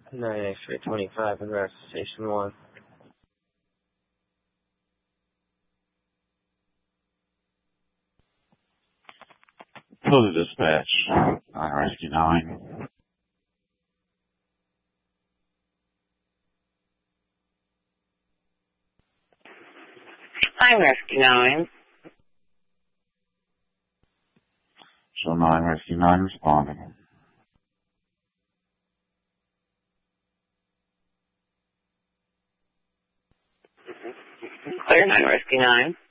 9 X-ray 25 in route to Station 1. Hello, dispatch. 9 Rescue 9. I'm Rescue 9. Show 9 Rescue 9 responding. Clear 9 Rescue 9.